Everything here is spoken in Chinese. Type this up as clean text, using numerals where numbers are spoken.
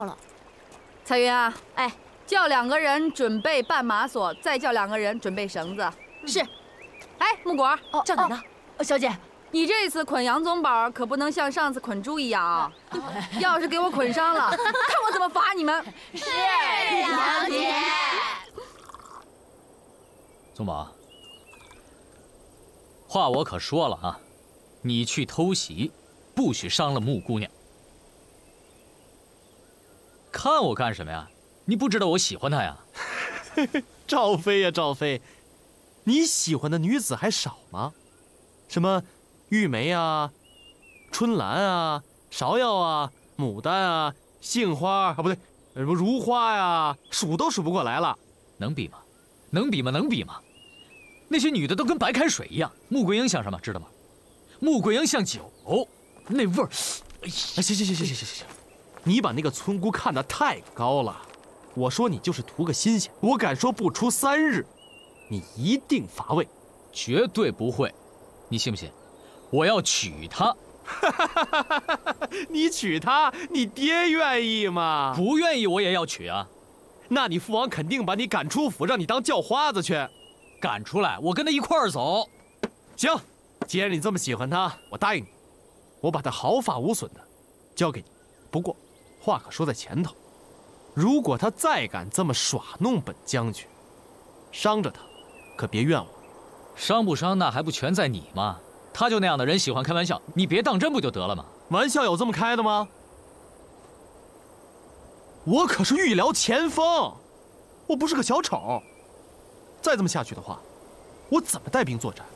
了。 彩云啊， 哎， 叫2个人准备绊马索，再叫2个人准备绳子。 是。 哎，木果， 叫你呢，小姐。 你这次捆杨宗保可不能像上次捆猪一样啊！要是给我捆伤了，看我怎么罚你们！ 是，小姐。 宗保，话我可说了啊，你去偷袭，不许伤了穆姑娘。看我干什么呀？你不知道我喜欢她呀？ 赵飞呀，赵飞，你喜欢的女子还少吗？什么玉梅啊、春兰啊、芍药啊、牡丹啊、杏花啊，不对，什么如花呀，数都数不过来了。 能比吗？能比吗？能比吗？那些女的都跟白开水一样。穆桂英像什么？知道吗？穆桂英像酒，那味儿。 哎，行，你把那个村姑看得太高了。我说你就是图个新鲜，我敢说不出3日，你一定乏味。 绝对不会，你信不信？我要娶她。 你娶她，你爹愿意吗？ 不愿意我也要娶啊。 那你父王肯定把你赶出府，让你当叫花子去。 赶出来，我跟他一块儿走。 行，既然你这么喜欢她，我答应你，我把她毫发无损的交给你。不过，话可说在前头，如果她再敢这么耍弄本将军，伤着她，可别怨我。 伤不伤，那还不全在你吗？他就那样的人，喜欢开玩笑，你别当真不就得了吗？ 玩笑有这么开的吗？我可是御辽前锋，我不是个小丑。再这么下去的话，我怎么带兵作战？